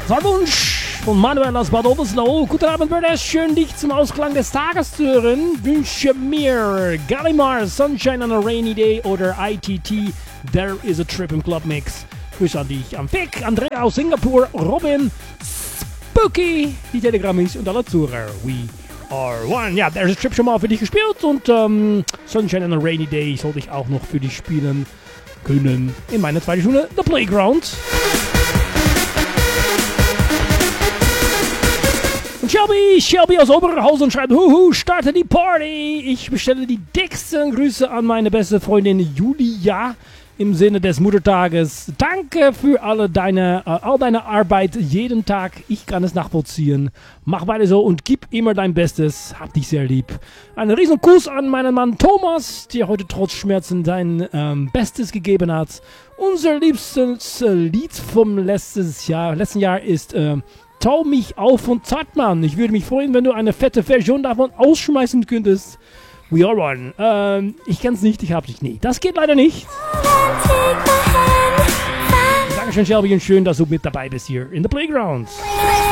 war Wunsch von Manuel aus Bad Obersloh. Guten Abend, Brother. Schön, dich zum Ausklang des Tages zu hören. Wünsche mir Gallimar, Sunshine on a Rainy Day oder ITT, There is a Trip im Club Mix. Grüße an dich, am Fick, Andrea aus Singapur, Robin, Spooky, die Telegrammis und alle Zuhörer. We are one. Ja, There's a Trip schon mal für dich gespielt und Sunshine on a Rainy Day sollte ich auch noch für dich spielen können in meiner zweiten Stunde, The Playground. Und Shelby aus Oberhausen schreibt, huhu, starte die Party. Ich bestelle die dicksten Grüße an meine beste Freundin Julia im Sinne des Muttertages. Danke für all deine Arbeit jeden Tag. Ich kann es nachvollziehen. Mach weiter so und gib immer dein Bestes. Hab dich sehr lieb. Einen riesen Kuss an meinen Mann Thomas, der heute trotz Schmerzen sein Bestes gegeben hat. Unser liebstes Lied vom letzten Jahr ist Tau mich auf und Zartmann. Ich würde mich freuen, wenn du eine fette Version davon ausschmeißen könntest. We are one. Ich kenn's nicht, ich hab's nicht. Nee, das geht leider nicht. Dankeschön, Shelby, und schön, dass du mit dabei bist hier in The Playground.